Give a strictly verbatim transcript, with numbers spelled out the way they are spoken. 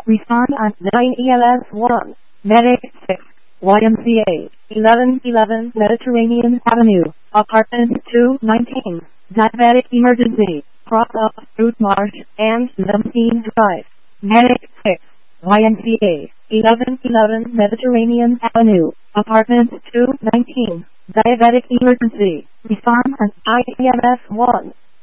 Respond at nine E L S one. Medic six. Y M C A. eleven eleven Mediterranean Avenue. Apartment two nineteen. Diabetic emergency. Cross up Route Marsh and Lempine Drive. Medic six. Y M C A. eleven eleven Mediterranean Avenue. Apartment two nineteen. Diabetic emergency. Respond at I E M S one.